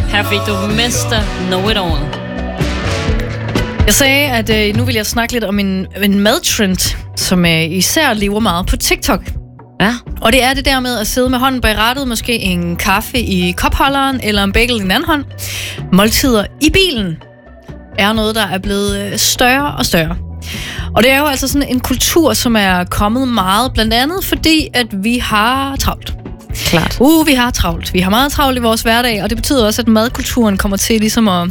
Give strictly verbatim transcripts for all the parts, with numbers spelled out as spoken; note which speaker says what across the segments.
Speaker 1: Her fik du Mister Know It All.
Speaker 2: Jeg sagde, at øh, nu vil jeg snakke lidt om en, en madtrend, som øh, især lever meget på TikTok.
Speaker 1: Ja.
Speaker 2: Og det er det der med at sidde med hånden bag rattet, måske en kaffe i kopholderen, eller en bagel i den anden hånd. Måltider i bilen er noget, der er blevet større og større. Og det er jo altså sådan en kultur, som er kommet meget, blandt andet fordi, at vi har travlt.
Speaker 1: Klart.
Speaker 2: Uh, vi har travlt. Vi har meget travlt i vores hverdag, og det betyder også, at madkulturen kommer til ligesom at,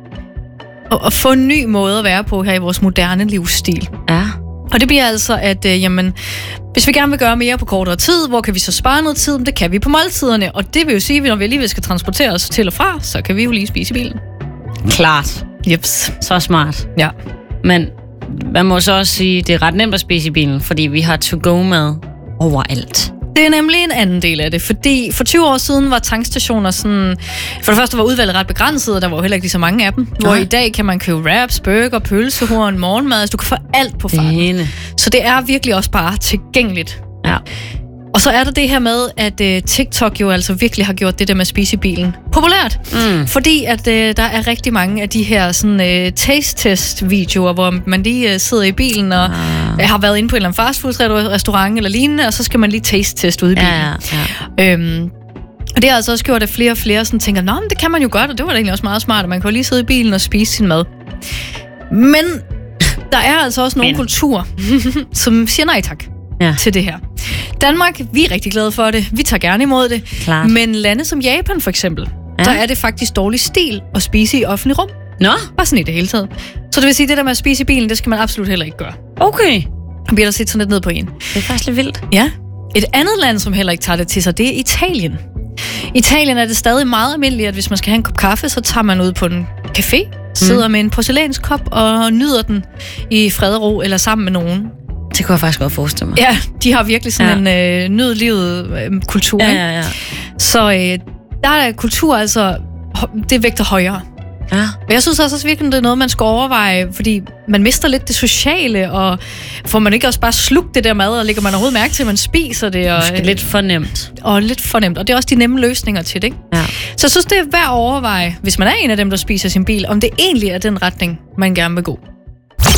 Speaker 2: at, at få en ny måde at være på her i vores moderne livsstil.
Speaker 1: Ja.
Speaker 2: Og det bliver altså, at øh, jamen, hvis vi gerne vil gøre mere på kortere tid, hvor kan vi så spare noget tid? Det kan vi på måltiderne, og det vil jo sige, at når vi alligevel skal transportere os til og fra, så kan vi jo lige spise i bilen.
Speaker 1: Klart.
Speaker 2: Jeps.
Speaker 1: Så smart.
Speaker 2: Ja.
Speaker 1: Men man må så også sige, at det er ret nemt at spise i bilen, fordi vi har to-go-mad overalt.
Speaker 2: Det er nemlig en anden del af det, fordi for tyve år siden var tankstationer sådan... For det første var udvalget ret begrænset, og der var jo heller ikke lige så mange af dem. Hvor
Speaker 1: Nej.
Speaker 2: i dag kan man købe wraps, burger, pølsehorn, morgenmad. Altså, du kan få alt på farten.
Speaker 1: Det
Speaker 2: Så det er virkelig også bare tilgængeligt.
Speaker 1: Ja.
Speaker 2: Og så er der det her med, at øh, TikTok jo altså virkelig har gjort det der med at spise i bilen populært.
Speaker 1: Mm.
Speaker 2: Fordi at øh, der er rigtig mange af de her sådan, øh, taste-test-videoer, hvor man lige øh, sidder i bilen og
Speaker 1: Ah.
Speaker 2: øh, har været inde på en eller anden fastfood-restaurant eller lignende, og så skal man lige taste-test ude i bilen.
Speaker 1: Ja, ja.
Speaker 2: Øhm, og det har altså også gjort, at flere og flere sådan tænker, nå, men det kan man jo godt, og det var da egentlig også meget smart, at man kan jo lige sidde i bilen og spise sin mad. Men der er altså også nogle
Speaker 1: Men.
Speaker 2: kulturer, som siger nej tak
Speaker 1: Ja.
Speaker 2: til det her. Danmark, vi er rigtig glade for det. Vi tager gerne imod det.
Speaker 1: Klart.
Speaker 2: Men lande som Japan for eksempel,
Speaker 1: Ja.
Speaker 2: der er det faktisk dårlig stil at spise i offentlig rum.
Speaker 1: Nå,
Speaker 2: Bare sådan i det hele taget. Så det vil sige, det der med at spise i bilen, det skal man absolut heller ikke gøre.
Speaker 1: okay.
Speaker 2: Og bliver der set sådan lidt ned på en.
Speaker 1: Det er faktisk lidt vildt.
Speaker 2: Ja. Et andet land, som heller ikke tager det til sig, det er Italien. I Italien er det stadig meget almindeligt, at hvis man skal have en kop kaffe, så tager man ud på en café, sidder mm. med en porcelænskop og nyder den i fred og ro eller sammen med nogen.
Speaker 1: Det kunne jeg faktisk godt forestille mig.
Speaker 2: Ja, de har virkelig sådan
Speaker 1: Ja.
Speaker 2: en øh, nyd livet øh, kultur.
Speaker 1: Ja,
Speaker 2: ikke?
Speaker 1: ja, ja.
Speaker 2: Så øh, der er kultur altså, det vægter højere.
Speaker 1: Ja.
Speaker 2: Men jeg synes også virkelig, det er noget, man skal overveje, fordi man mister lidt det sociale, og får man ikke også bare slugt det der mad, og lægger man overhovedet mærke til, at man spiser det. Og,
Speaker 1: Måske lidt for nemt.
Speaker 2: Og lidt fornemt. Og det er også de nemme løsninger til det, ikke?
Speaker 1: Ja.
Speaker 2: Så jeg synes, det er værd at overveje, hvis man er en af dem, der spiser sin bil, om det egentlig er den retning, man gerne vil gå.